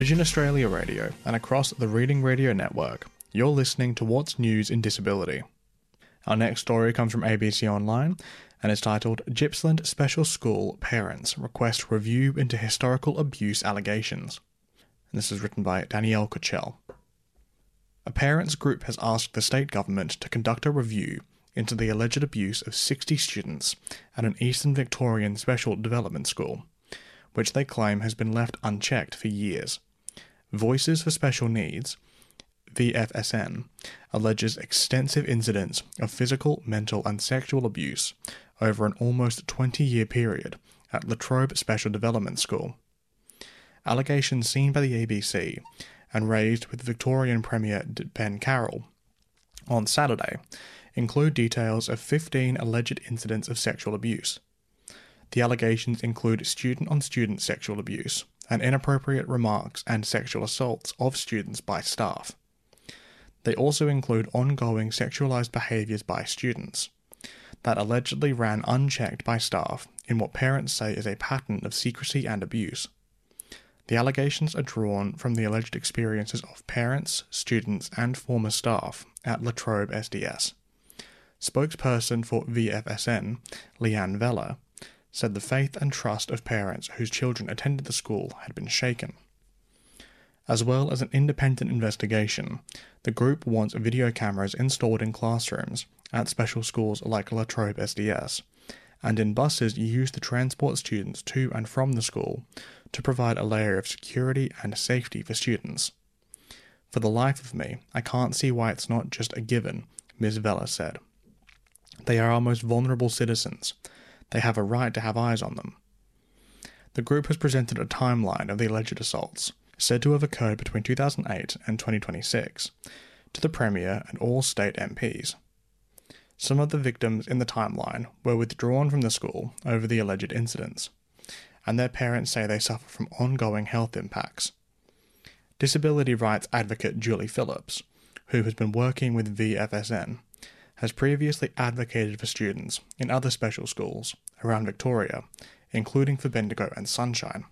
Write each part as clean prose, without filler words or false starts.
Vision Australia Radio and across the Reading Radio Network, you're listening to What's News in Disability. Our next story comes from ABC Online and is titled Gippsland Special School Parents Request Review into Historical Abuse Allegations. And this is written by Danielle Kuchel. A parents group has asked the state government to conduct a review into the alleged abuse of 60 students at an Eastern Victorian special development school, which they claim has been left unchecked for years. Voices for Special Needs, VFSN, alleges extensive incidents of physical, mental and sexual abuse over an almost 20-year period at La Trobe Special Development School. Allegations seen by the ABC and raised with Victorian Premier Ben Carroll on Saturday include details of 15 alleged incidents of sexual abuse. The allegations include student-on-student sexual abuse and inappropriate remarks and sexual assaults of students by staff. They also include ongoing sexualized behaviours by students that allegedly ran unchecked by staff in what parents say is a pattern of secrecy and abuse. The allegations are drawn from the alleged experiences of parents, students and former staff at La Trobe SDS. Spokesperson for VFSN, Leanne Vella, said the faith and trust of parents whose children attended the school had been shaken. As well as an independent investigation, the group wants video cameras installed in classrooms at special schools like La Trobe SDS, and in buses used to transport students to and from the school to provide a layer of security and safety for students. For the life of me, I can't see why it's not just a given, Ms. Vella said. They are our most vulnerable citizens. They have a right to have eyes on them. The group has presented a timeline of the alleged assaults, said to have occurred between 2008 and 2026, to the Premier and all state MPs. Some of the victims in the timeline were withdrawn from the school over the alleged incidents, and their parents say they suffer from ongoing health impacts. Disability rights advocate Julie Phillips, who has been working with VFSN, has previously advocated for students in other special schools around Victoria, including for Bendigo and Sunshine.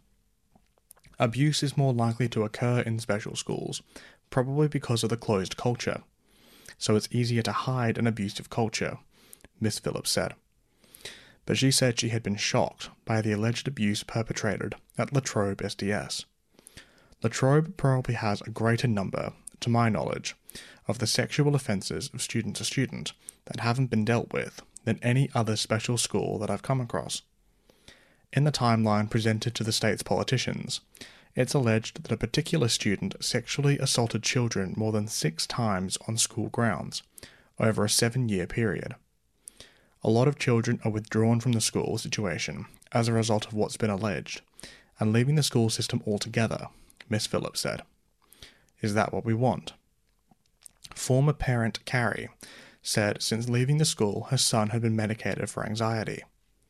Abuse is more likely to occur in special schools, probably because of the closed culture, so it's easier to hide an abusive culture, Miss Phillips said. But she said she had been shocked by the alleged abuse perpetrated at La Trobe SDS. La Trobe probably has a greater number, to my knowledge, of the sexual offences of student to student that haven't been dealt with than any other special school that I've come across. In the timeline presented to the state's politicians, it's alleged that a particular student sexually assaulted children more than 6 times on school grounds over a 7-year period. A lot of children are withdrawn from the school situation as a result of what's been alleged, and leaving the school system altogether, Miss Phillips said. Is that what we want? Former parent Carrie said since leaving the school her son had been medicated for anxiety.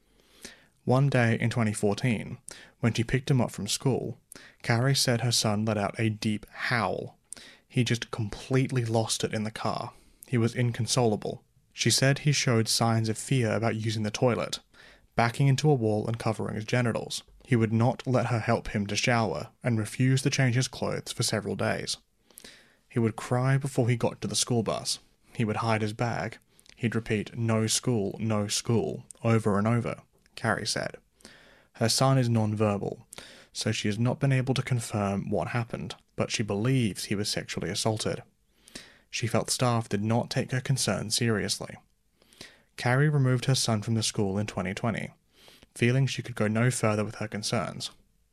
One day in 2014, when she picked him up from school, Carrie said her son let out a deep howl. He just completely lost it in the car. He was inconsolable. She said he showed signs of fear about using the toilet, backing into a wall and covering his genitals. He would not let her help him to shower and refused to change his clothes for several days. He would cry before he got to the school bus. He would hide his bag. He'd repeat, no school, over and over, Carrie said. Her son is non-verbal, so she has not been able to confirm what happened, but she believes he was sexually assaulted. She felt staff did not take her concerns seriously. Carrie removed her son from the school in 2020, feeling she could go no further with her concerns.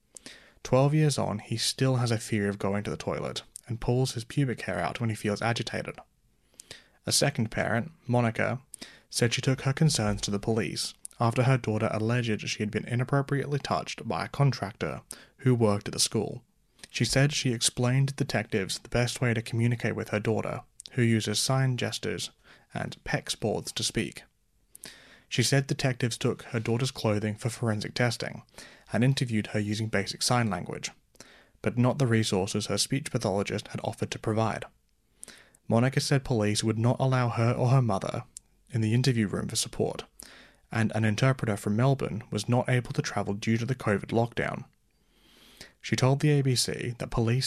12 years on, he still has a fear of going to the toilet, and pulls his pubic hair out when he feels agitated. A second parent, Monica, said she took her concerns to the police after her daughter alleged she had been inappropriately touched by a contractor who worked at the school. She said she explained to detectives the best way to communicate with her daughter, who uses sign gestures and PECS boards to speak. She said detectives took her daughter's clothing for forensic testing and interviewed her using basic sign language, but not the resources her speech pathologist had offered to provide. Monica said police would not allow her or her mother in the interview room for support, and an interpreter from Melbourne was not able to travel due to the COVID lockdown. She told the ABC that police